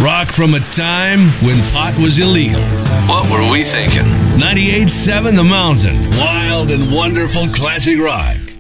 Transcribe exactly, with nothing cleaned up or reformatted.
Rock from a time when pot was illegal. What were we thinking? ninety-eight point seven The Mountain. Wild and wonderful classic rock.